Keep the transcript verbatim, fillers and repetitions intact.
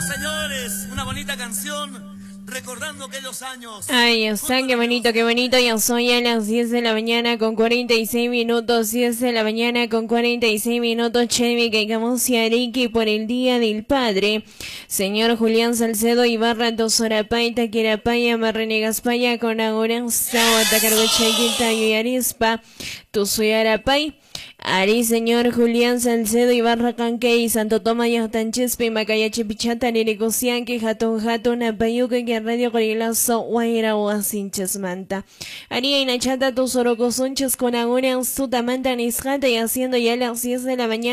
señores, una bonita canción recordando aquellos años. Ay, está, qué bonito, qué bonito. Ya soy a las diez de la mañana con cuarenta y seis minutos, diez de la mañana con cuarenta y seis minutos. Chemi, que Arique por el Día del Padre. Señor Julián Salcedo Ibarra, Tosorapay, Taquirapaya, Marrenegaspaya, con Agoranza, Guatacargochaquita y Arispa, Tusuyarapay. Ari, señor Julián Salcedo Ibarra Canquey, Santo Tomás Tanchespe, Macayache Pichata, Nerecocianque, Jatón Jatón, Apayuque, que Radio Corilazo, Guaira o Asinches Manta. Ari, Inachata, tus orocosonches con Agora, Sutamanta, Nisjata, y haciendo ya las diez de la mañana.